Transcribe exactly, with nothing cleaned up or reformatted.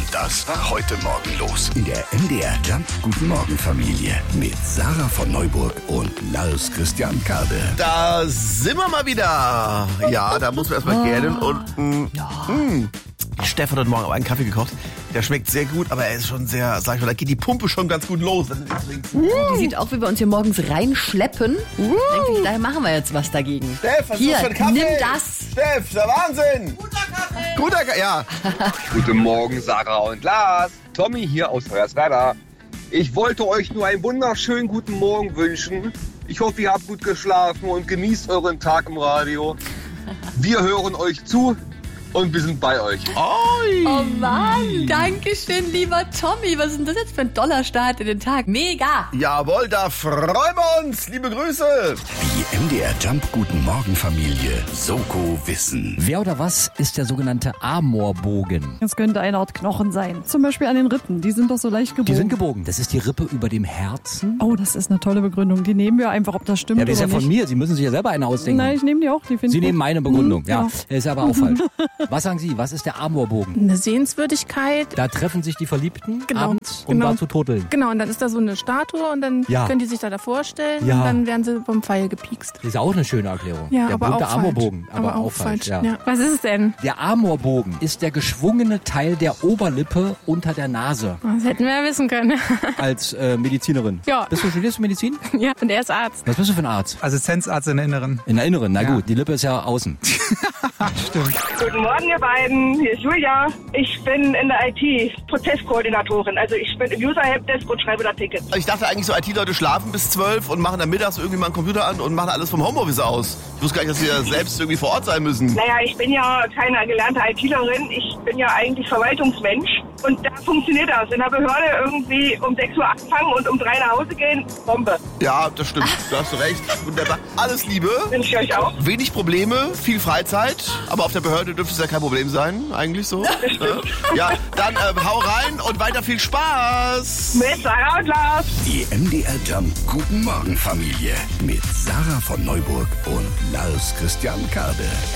Und das war heute Morgen los in der M D R Jump Guten Morgen Familie mit Sarah von Neuburg und Lars Christian Kade. Da sind wir mal wieder. Ja, da muss man erstmal gähnen und mh, mh. Steff hat heute Morgen aber einen Kaffee gekocht. Der schmeckt sehr gut, aber er ist schon sehr, sag ich mal, da geht die Pumpe schon ganz gut los. Die sieht auch, wie wir uns hier morgens reinschleppen. Uh. Denke ich, daher machen wir jetzt was dagegen. Steff, was hier, ist das für ein Kaffee? nimm das. Steff, der Wahnsinn. Guter Kaffee. Guter Kaffee, ja. Guten Morgen, Sarah und Lars. Tommy hier aus Hoyerswerda. Ich wollte euch nur einen wunderschönen guten Morgen wünschen. Ich hoffe, ihr habt gut geschlafen und genießt euren Tag im Radio. Wir hören euch zu. Und wir sind bei euch. Oi. Oh Mann, danke schön, lieber Tommy. Was ist denn das jetzt für ein toller Start in den Tag? Mega. Jawohl, da freuen wir uns. Liebe Grüße. Die M D R Jump Guten Morgen Familie Soko Wissen. Wer oder was ist der sogenannte Amorbogen? Es könnte eine Art Knochen sein. Zum Beispiel an den Rippen. Die sind doch so leicht gebogen. Die sind gebogen. Das ist die Rippe über dem Herzen. Oh, das ist eine tolle Begründung. Die nehmen wir einfach, ob das stimmt Ja, das ist ja oder von nicht. mir. Sie müssen sich ja selber eine ausdenken. Nein, ich nehme die auch. Die finde Sie ich nehmen gut. meine Begründung. Mhm, Ja, genau. das ist aber auch falsch. Was sagen Sie? Was ist der Amorbogen? Eine Sehenswürdigkeit. Da treffen sich die Verliebten Genau, abends, um genau. da zu turteln. Genau, und dann ist da so eine Statue und dann Ja. können die sich da davor stellen Ja. und dann werden sie vom Pfeil gepiekst. Das ist auch eine schöne Erklärung. Ja, der aber berühmte auch falsch. Amorbogen. Aber, auch falsch. Ja. Ja. Was ist es denn? Der Amorbogen ist der geschwungene Teil der Oberlippe unter der Nase. Das hätten wir ja wissen können. Als äh, Medizinerin. Ja. Bist du, studierst du Medizin? Ja, und er ist Arzt. Was bist du für ein Arzt? Assistenzarzt in der Inneren. In der Inneren, na Ja. gut, die Lippe ist ja außen. Stimmt. Guten Morgen, ihr beiden. Hier ist Julia. Ich bin in der I T Prozesskoordinatorin. Also ich bin im User-Helpdesk und schreibe da Tickets. Ich dachte eigentlich so, I T-Leute schlafen bis zwölf und machen dann mittags irgendwie mal einen Computer an und machen alles vom Homeoffice aus. Ich wusste gar nicht, dass wir selbst irgendwie vor Ort sein müssen. Naja, ich bin ja keine gelernte ITlerin. Ich bin ja eigentlich Verwaltungsmensch. Und da funktioniert das. In der Behörde irgendwie um sechs Uhr anfangen und um drei nach Hause gehen. Bombe. Ja, das stimmt. Da hast du recht. Wunderbar. Alles Liebe. Wünsche ich euch auch. Wenig Probleme, viel Freizeit. Aber auf der Behörde dürfte es ja kein Problem sein. Eigentlich so. Ja, dann äh, hau rein und weiter viel Spaß. Mit Sarah und Lars. Die M D R Jump Guten Morgen Familie mit Sarah von Neuburg und Lars Christian Kade.